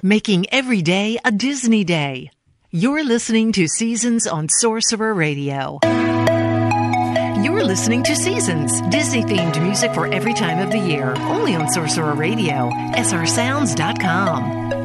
making every day a Disney day. You're listening to Seasons on Sorcerer Radio. You're listening to Seasons, Disney-themed music for every time of the year, only on Sorcerer Radio, srsounds.com.